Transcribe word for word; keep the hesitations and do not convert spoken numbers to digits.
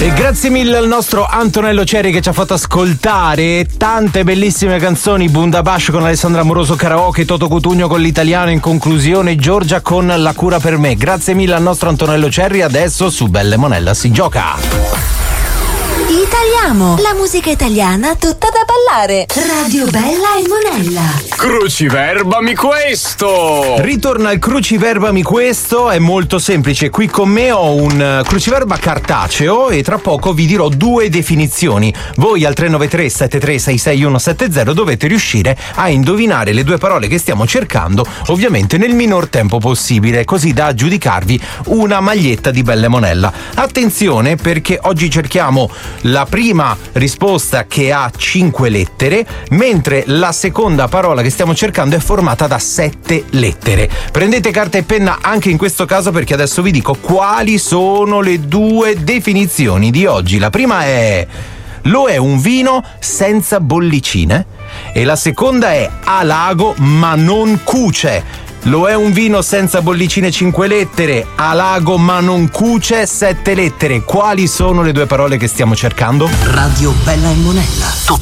E grazie mille al nostro Antonello Cerri che ci ha fatto ascoltare tante bellissime canzoni. Bundabash con Alessandra Amoroso Karaoke, Toto Cutugno con l'italiano, in conclusione Giorgia con La cura per me. Grazie mille al nostro Antonello Cerri. Adesso su Belle Monella si gioca. Italiamo, la musica italiana tutta da ballare. Radio Bella e Monella. Cruciverbami questo! Ritorna il cruciverbami questo, è molto semplice. Qui con me ho un cruciverba cartaceo e tra poco vi dirò due definizioni. Voi al tre nove tre sette tre sei sei uno sette zero dovete riuscire a indovinare le due parole che stiamo cercando, ovviamente nel minor tempo possibile, così da aggiudicarvi una maglietta di Belle Monella. Attenzione, perché oggi cerchiamo la prima risposta che ha cinque lettere, mentre la seconda parola che stiamo cercando è formata da sette lettere. Prendete carta e penna anche in questo caso, perché adesso vi dico quali sono le due definizioni di oggi. La prima è: lo è un vino senza bollicine, e la seconda è: a lago ma non cuce. Lo è un vino senza bollicine, cinque lettere, a lago ma non cuce, sette lettere. Quali sono le due parole che stiamo cercando? Radio Bella e Monella.